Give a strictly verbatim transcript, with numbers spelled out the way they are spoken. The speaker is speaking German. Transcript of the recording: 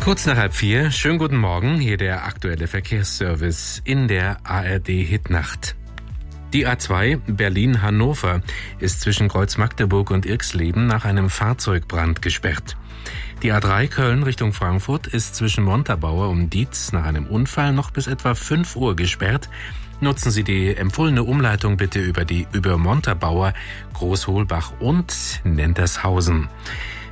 Kurz nach halb vier, schönen guten Morgen, hier der aktuelle Verkehrsservice in der A R D-Hitnacht. Die A zwei Berlin-Hannover ist zwischen Kreuz Magdeburg und Irxleben nach einem Fahrzeugbrand gesperrt. Die A drei Köln Richtung Frankfurt ist zwischen Montabaur und Dietz nach einem Unfall noch bis etwa fünf Uhr gesperrt. Nutzen Sie die empfohlene Umleitung bitte über die über Montabaur, Großholbach und Nentershausen.